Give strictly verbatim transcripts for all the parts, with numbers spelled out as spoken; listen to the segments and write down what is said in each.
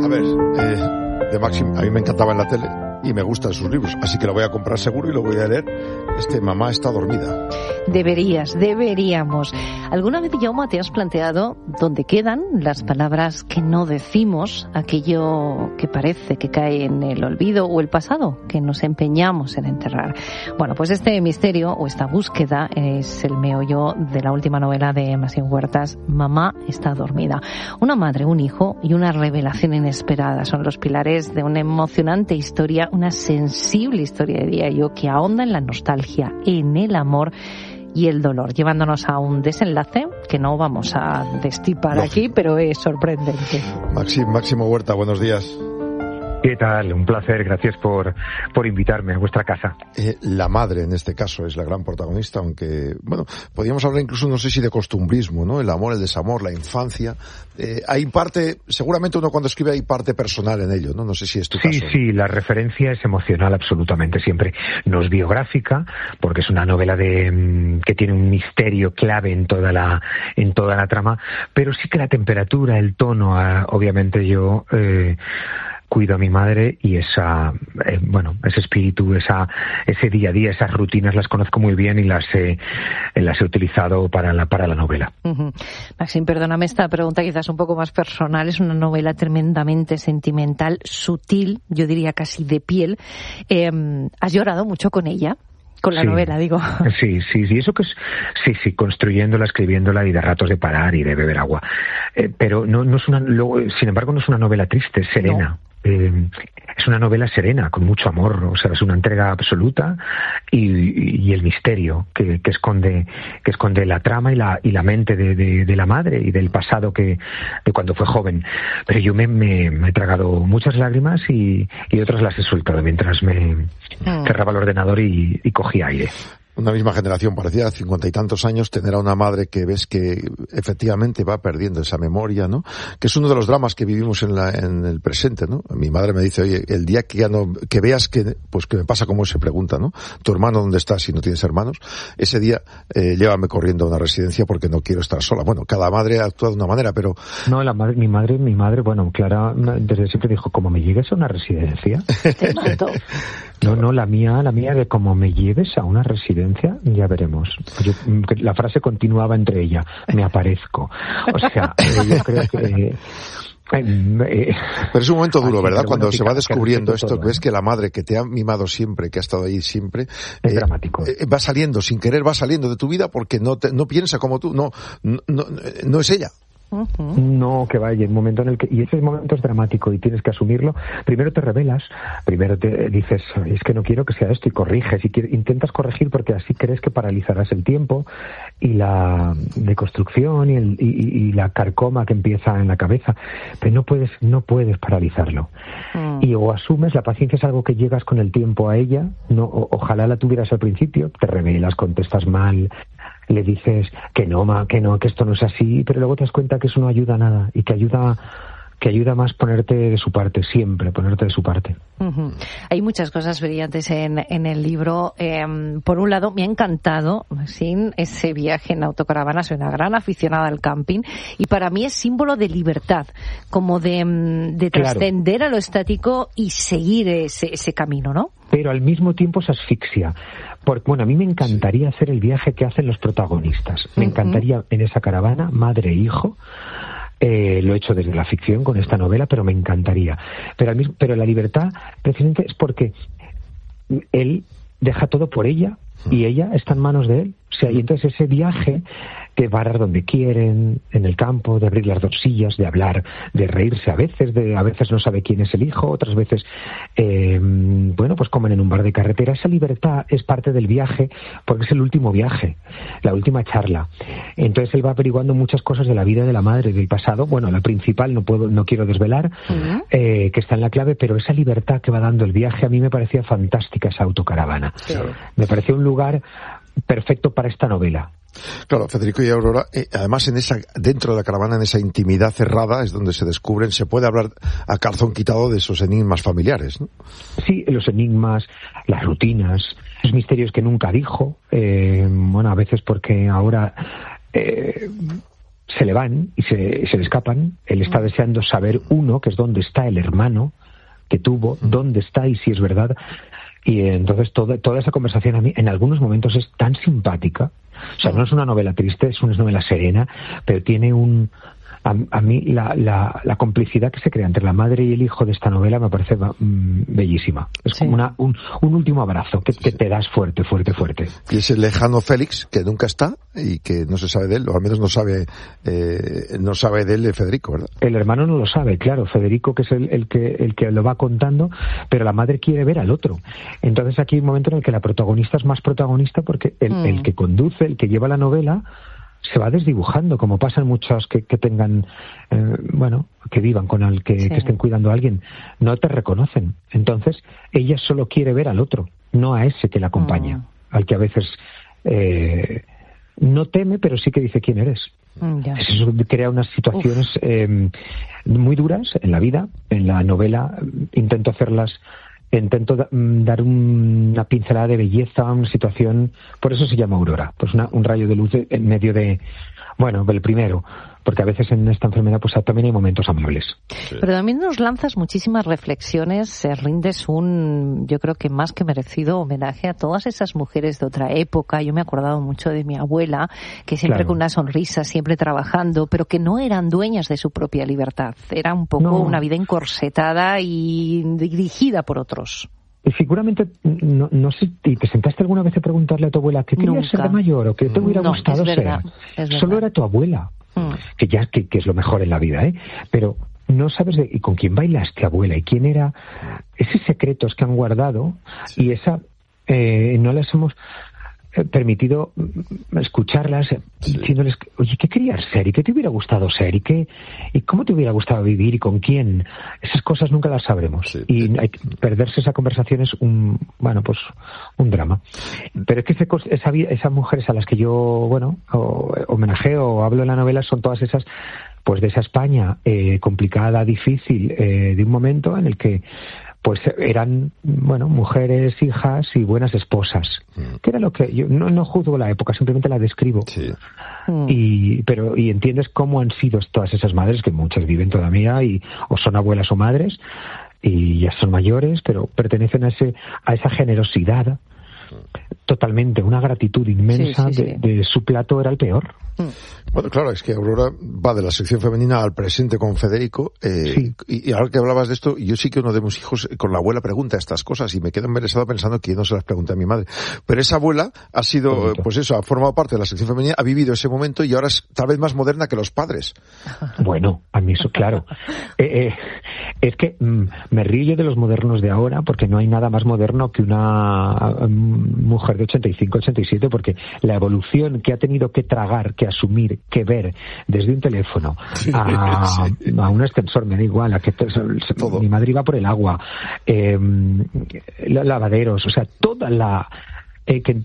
A ver, eh, de Maxim, a mí me encantaba en la tele y me gustan sus libros, así que lo voy a comprar seguro y lo voy a leer. Este Mamá está dormida. Deberías, deberíamos. ¿Alguna vez, Jaume, te has planteado dónde quedan las palabras que no decimos, aquello que parece que cae en el olvido o el pasado que nos empeñamos en enterrar? Bueno, pues este misterio o esta búsqueda es el meollo de la última novela de Maxim Huertas, Mamá está dormida. Una madre, un hijo y una revelación inesperada son los pilares de una emocionante historia, una sensible historia de diario que ahonda en la nostalgia, en el amor y el dolor, llevándonos a un desenlace que no vamos a destipar Lógico. Aquí, pero es sorprendente. Maxim, Máximo Huerta, buenos días. ¿Qué tal? Un placer, gracias por, por invitarme a vuestra casa. Eh, la madre, en este caso, es la gran protagonista, aunque, bueno, podríamos hablar incluso, no sé si de costumbrismo, ¿no? El amor, el desamor, la infancia. Eh, hay parte, seguramente uno cuando escribe hay parte personal en ello, ¿no? No sé si es tu sí, caso. Sí, sí, la referencia es emocional absolutamente siempre. No es biográfica, porque es una novela de que tiene un misterio clave en toda la en toda la trama, pero sí que la temperatura, el tono, eh, obviamente yo... Eh, cuido a mi madre y esa, eh, bueno, ese espíritu, esa, ese día a día, esas rutinas las conozco muy bien y las he, las he utilizado para la, para la novela. Uh-huh. Maxim, perdóname esta pregunta quizás un poco más personal. Es una novela tremendamente sentimental, sutil, yo diría casi de piel. Eh, ¿Has llorado mucho con ella? Con la sí, novela, digo. Sí, sí, sí, eso que es, sí, sí, construyéndola, escribiéndola y de ratos de parar y de beber agua. Eh, pero no, no es una, luego, sin embargo, no es una novela triste, es serena. No. Eh, es una novela serena, con mucho amor, o sea, es una entrega absoluta y, y el misterio que, que esconde que esconde la trama y la y la mente de, de, de la madre y del pasado que de cuando fue joven. Pero yo me, me, me he tragado muchas lágrimas y, y otras las he soltado mientras me mm. cerraba el ordenador y, y cogía aire. Una misma generación, parecía cincuenta y tantos años, tener a una madre que ves que efectivamente va perdiendo esa memoria, ¿no? Que es uno de los dramas que vivimos en, la, en el presente, ¿no? Mi madre me dice, oye, el día que ya no, que veas que, pues que me pasa como se pregunta, ¿no? Tu hermano, ¿dónde está si no tienes hermanos? Ese día, eh, llévame corriendo a una residencia porque no quiero estar sola. Bueno, cada madre actúa de una manera, pero... No, la madre, mi madre, mi madre, bueno, Clara, desde siempre dijo, como me llegues a una residencia... Te mato. No, no, la mía, la mía de como me lleves a una residencia, ya veremos. Yo, la frase continuaba entre ella, me aparezco. O sea, yo creo que... Eh, eh, pero es un momento duro, ¿verdad? Cuando se va descubriendo esto, que ves que la madre que te ha mimado siempre, que ha estado ahí siempre, es eh, dramático. Eh, va saliendo, sin querer va saliendo de tu vida porque no te, no piensa como tú, no, no, no, no es ella. Uh-huh. No, que vaya, el momento en el que, y ese momento es dramático y tienes que asumirlo. Primero te rebelas, primero te dices, es que no quiero que sea esto, y corriges, y quieres, intentas corregir porque así crees que paralizarás el tiempo y la deconstrucción y, el, y, y la carcoma que empieza en la cabeza, pero no puedes, no puedes paralizarlo. Uh-huh. Y o asumes, la paciencia es algo que llegas con el tiempo a ella, no, o, ojalá la tuvieras al principio, te rebelas, contestas mal, le dices que no, ma, que no, que esto no es así, pero luego te das cuenta que eso no ayuda a nada y que ayuda que ayuda más ponerte de su parte, siempre ponerte de su parte. Uh-huh. Hay muchas cosas brillantes en, en el libro. Eh, por un lado, me ha encantado, Maxim, ese viaje en autocaravana. Soy una gran aficionada al camping y para mí es símbolo de libertad, como de, de claro. trascender a lo estático y seguir ese, ese camino, ¿no? Pero al mismo tiempo es asfixia. Porque, bueno, a mí me encantaría hacer el viaje que hacen los protagonistas. Me uh-huh. encantaría en esa caravana, madre e hijo. Eh, lo he hecho desde la ficción con esta novela, pero me encantaría. Pero, al mismo, pero la libertad, precisamente, es porque él deja todo por ella y ella está en manos de él. O sea, y entonces ese viaje de parar donde quieren, en el campo, de abrir las dos sillas, de hablar, de reírse a veces, de a veces no sabe quién es el hijo, otras veces, eh, bueno, pues comen en un bar de carretera. Esa libertad es parte del viaje, porque es el último viaje, la última charla. Entonces él va averiguando muchas cosas de la vida de la madre, del pasado. Bueno, la principal no puedo, no quiero desvelar, uh-huh. eh, que está en la clave, pero esa libertad que va dando el viaje, a mí me parecía fantástica esa autocaravana. Sí. Me parecía un lugar perfecto para esta novela. Claro, Federico y Aurora, eh, además en esa, dentro de la caravana, en esa intimidad cerrada, es donde se descubren, se puede hablar a calzón quitado de esos enigmas familiares, ¿no? Sí, los enigmas, las rutinas, los misterios que nunca dijo, eh, bueno, a veces porque ahora eh, se le van y se, se le escapan. Él está deseando saber, uno, que es dónde está el hermano que tuvo, dónde está y si es verdad. Y entonces toda, toda esa conversación a mí en algunos momentos es tan simpática. O sea, no es una novela triste, es una novela serena, pero tiene un... A, a mí la, la, la complicidad que se crea entre la madre y el hijo de esta novela me parece mm, bellísima. Es sí. como una, un, un último abrazo que, que te das fuerte, fuerte, fuerte. Y es el lejano Félix, que nunca está y que no se sabe de él, o al menos no sabe eh, no sabe de él Federico, ¿verdad? El hermano no lo sabe, claro. Federico, que es el, el, que, el que lo va contando, pero la madre quiere ver al otro. Entonces aquí hay un momento en el que la protagonista es más protagonista porque el, mm. el que conduce, el que lleva la novela, se va desdibujando, como pasan muchos que, que tengan, eh, bueno, que vivan con el que, sí. que estén cuidando a alguien, no te reconocen. Entonces, ella solo quiere ver al otro, no a ese que la acompaña, mm. al que a veces eh, no teme, pero sí que dice quién eres. Mm, yeah. Eso crea unas situaciones eh, muy duras en la vida. En la novela intento hacerlas intento da, dar un, una pincelada de belleza a una situación, por eso se llama Aurora, pues una, un rayo de luz de, en medio de, bueno, el primero, porque a veces en esta enfermedad pues también hay momentos amables. Sí. Pero también nos lanzas muchísimas reflexiones, eh, rindes un, yo creo que más que merecido homenaje a todas esas mujeres de otra época. Yo me he acordado mucho de mi abuela, que siempre claro. con una sonrisa, siempre trabajando, pero que no eran dueñas de su propia libertad. Era un poco no. una vida encorsetada y dirigida por otros. Y seguramente, no, no sé, ¿te sentaste alguna vez a preguntarle a tu abuela qué querías ser de mayor o qué te hubiera no, gustado es verdad, ser? Es Solo era tu abuela. Que ya que, que es lo mejor en la vida, ¿eh? Pero no sabes de, y con quién bailaste, abuela, y quién era esos secretos que han guardado sí. y esa eh, no les hemos eh, permitido escucharlas sí. diciéndoles, oye, ¿qué querías ser? ¿Y qué te hubiera gustado ser? ¿Y qué y cómo te hubiera gustado vivir? ¿Y con quién? Esas cosas nunca las sabremos. Sí. Y hay, perderse esa conversación es un, bueno, pues un drama. Pero es que ese, esa, esas mujeres a las que yo, bueno, o, homenajeo o hablo en la novela son todas esas, pues de esa España eh, complicada, difícil, eh, de un momento en el que pues eran, bueno, mujeres, hijas y buenas esposas. Mm. Que era lo que yo no, no juzgo la época, simplemente la describo. Sí. Mm. Y pero y entiendes cómo han sido todas esas madres, que muchas viven todavía y o son abuelas o madres y ya son mayores, pero pertenecen a ese a esa generosidad. Totalmente, una gratitud inmensa sí, sí, sí. De, de su plato era el peor. Bueno, claro, es que Aurora va de la sección femenina al presente con Federico eh, sí. y, y ahora que hablabas de esto, yo sí que uno de mis hijos con la abuela pregunta estas cosas y me quedo embelesado pensando que yo no se las pregunté a mi madre, pero esa abuela ha sido, Bonito. pues eso, ha formado parte de la sección femenina, ha vivido ese momento y ahora es tal vez más moderna que los padres. Bueno, a mí eso, claro. eh, eh, es que mm, me río yo de los modernos de ahora porque no hay nada más moderno que una um, mujer de ochenta y cinco, ochenta y siete, porque la evolución que ha tenido que tragar, que asumir, que ver desde un teléfono a, sí. a un ascensor, me da igual, a que Todo. mi madre iba por el agua, eh, lavaderos, o sea, toda la... Eh, que,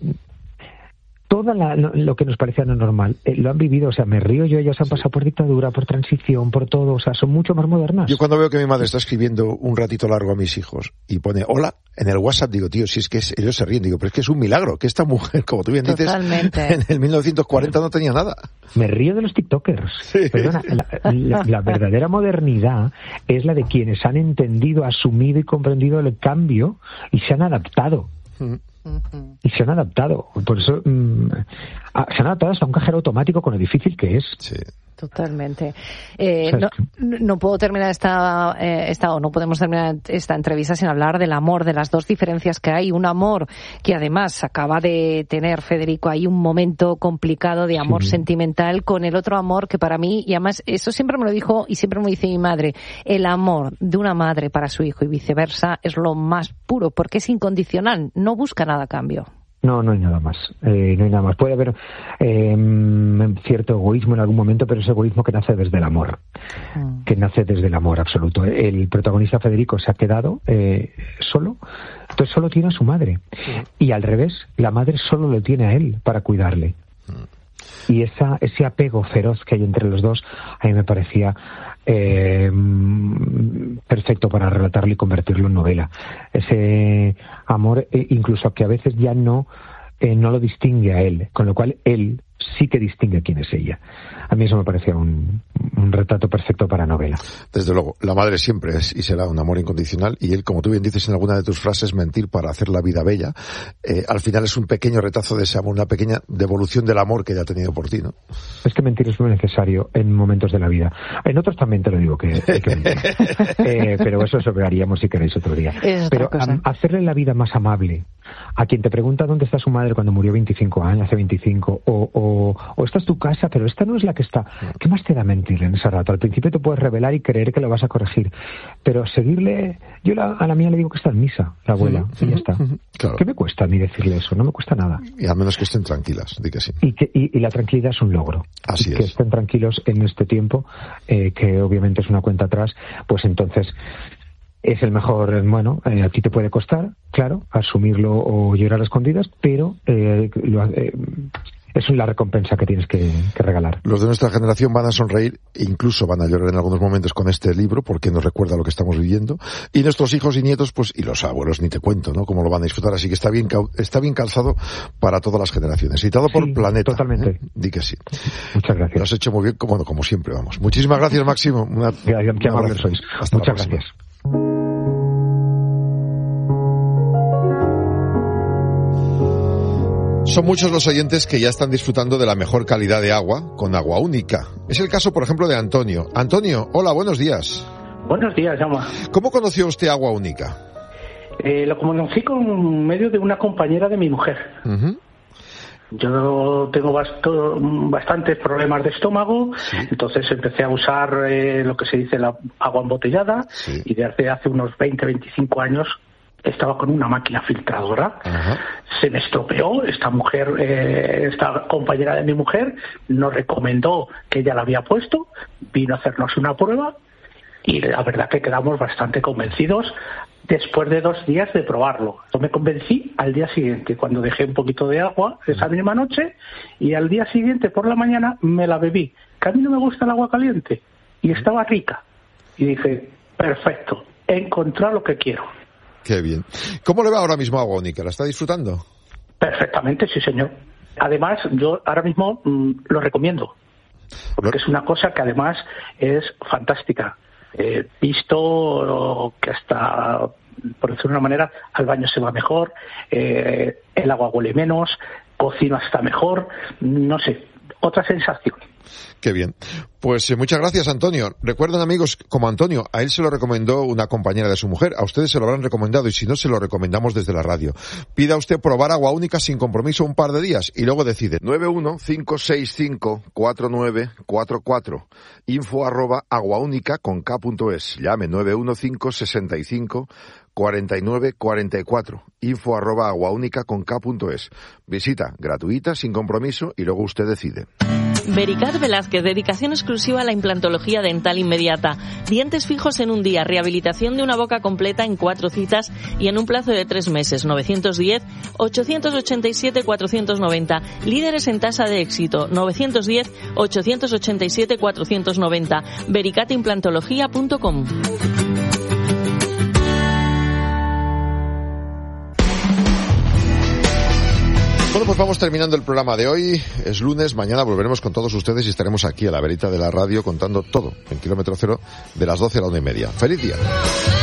Toda la, lo que nos parecía no normal, eh, lo han vivido, o sea, me río yo, ellos han sí. pasado por dictadura, por transición, por todo, o sea, son mucho más modernas. Yo cuando veo que mi madre está escribiendo un ratito largo a mis hijos y pone hola en el WhatsApp, digo, tío, si es que es, ellos se ríen, digo, pero es que es un milagro, que esta mujer, como tú bien Totalmente. dices, en el mil novecientos cuarenta no tenía nada. Me río de los tiktokers. Sí. Perdona, la, la, la verdadera modernidad es la de quienes han entendido, asumido y comprendido el cambio y se han adaptado. Mm. Uh-huh. Y se han adaptado, por eso mmm, se han adaptado hasta un cajero automático con lo difícil que es. Sí. Totalmente. Eh, no, no puedo terminar esta, eh, esta, o no podemos terminar esta entrevista sin hablar del amor, de las dos diferencias que hay. Un amor que además acaba de tener Federico ahí un momento complicado de amor sí. sentimental con el otro amor que para mí, y además eso siempre me lo dijo y siempre me dice mi madre, el amor de una madre para su hijo y viceversa es lo más puro porque es incondicional, no busca nada a cambio. No, no hay nada más. Eh, no hay nada más. Puede haber eh, cierto egoísmo en algún momento, pero es egoísmo que nace desde el amor. Mm. Que nace desde el amor absoluto. El protagonista Federico se ha quedado eh, solo, entonces solo tiene a su madre. Mm. Y al revés, la madre solo lo tiene a él para cuidarle. Mm. Y esa, ese apego feroz que hay entre los dos, a mí me parecía eh, perfecto para relatarlo y convertirlo en novela. Ese amor, incluso que a veces ya no eh, no lo distingue a él, con lo cual él sí que distingue quién es ella. A mí eso me parecía un, un retrato perfecto para novela. Desde luego, la madre siempre es y será un amor incondicional, y él, como tú bien dices en alguna de tus frases, mentir para hacer la vida bella, eh, al final es un pequeño retazo de ese amor, una pequeña devolución del amor que ella ha tenido por ti, ¿no? Es que mentir es muy necesario en momentos de la vida. En otros también te lo digo, que hay que mentir. eh, pero eso eso haríamos si queréis otro día. Pero a, hacerle la vida más amable a quien te pregunta dónde está su madre cuando murió veinticinco años, hace veinticinco, o, o, o esta es tu casa, pero esta no es la que está. ¿Qué más te da mentir en ese rato? Al principio te puedes revelar y creer que lo vas a corregir, pero seguirle... Yo la, a la mía le digo que está en misa, la abuela, uh-huh, y ya está. Uh-huh, claro. ¿Qué me cuesta a mí decirle eso? No me cuesta nada. Y al menos que estén tranquilas, di que sí. Y, que, y, y la tranquilidad es un logro. Así y es. Que estén tranquilos en este tiempo, eh, que obviamente es una cuenta atrás, pues entonces... es el mejor, bueno, eh, a ti te puede costar, claro, asumirlo o llorar a escondidas, pero eh, lo, eh, es la recompensa que tienes que, que regalar. Los de nuestra generación van a sonreír, e incluso van a llorar en algunos momentos con este libro, porque nos recuerda lo que estamos viviendo, y nuestros hijos y nietos, pues, y los abuelos, ni te cuento, ¿no?, cómo lo van a disfrutar, así que está bien, está bien calzado para todas las generaciones, citado por sí, Planeta. Totalmente. ¿eh? Di que sí. Muchas gracias. Lo has hecho muy bien, como, bueno, como siempre, vamos. Muchísimas gracias, Máximo. Una, Qué amables sois. Hasta Muchas la gracias. Son muchos los oyentes que ya están disfrutando de la mejor calidad de agua con Agua Única. Es el caso, por ejemplo, de Antonio. Antonio, hola, buenos días. Buenos días, Jaume. ¿Cómo conoció usted Agua Única? Eh, lo conocí con medio de una compañera de mi mujer. Uh-huh. Yo tengo basto, bastantes problemas de estómago, sí. Entonces empecé a usar eh, lo que se dice la agua embotellada, sí. Y desde hace unos veinte, veinticinco años estaba con una máquina filtradora. Ajá. Se me estropeó. Esta mujer, eh, esta compañera de mi mujer, nos recomendó que ella la había puesto, vino a hacernos una prueba y la verdad que quedamos bastante convencidos después de dos días de probarlo. Yo me convencí al día siguiente, cuando dejé un poquito de agua esa misma noche, y al día siguiente por la mañana me la bebí. Que a mí no me gusta el agua caliente y estaba rica. Y dije, perfecto, he encontrado lo que quiero. Qué bien. ¿Cómo le va ahora mismo a Agua Única? ¿La está disfrutando? Perfectamente, sí, señor. Además, yo ahora mismo mmm, lo recomiendo, porque ¿no? Es una cosa que además es fantástica. He visto que hasta, por decirlo de una manera, al baño se va mejor, eh, el agua huele menos, cocino hasta mejor, no sé, otra sensación. Qué bien. Pues eh, muchas gracias, Antonio. Recuerden, amigos, como Antonio, a él se lo recomendó una compañera de su mujer, a ustedes se lo habrán recomendado, y si no, se lo recomendamos desde la radio. Pida usted probar Agua Única sin compromiso un par de días y luego decide. nueve uno cinco seis cinco cuatro nueve cuatro cuatro, info arroba aguaúnica con k punto es. Llame nueve uno cinco seis cinco cuarenta y nueve cuarenta y cuatro, info arroba aguaúnica con k punto es. Visita gratuita, sin compromiso, y luego usted decide. Vericat Velázquez, dedicación exclusiva a la implantología dental inmediata. Dientes fijos en un día, rehabilitación de una boca completa en cuatro citas y en un plazo de tres meses. nueve uno cero, ocho ocho siete, cuatro nueve cero. Líderes en tasa de éxito. nueve uno cero, ocho ocho siete, cuatro nueve cero. vericat implantología punto com. Bueno, pues vamos terminando el programa de hoy. Es lunes, mañana volveremos con todos ustedes y estaremos aquí a la verita de la radio contando todo en Kilómetro Cero de las doce a la una y media. ¡Feliz día!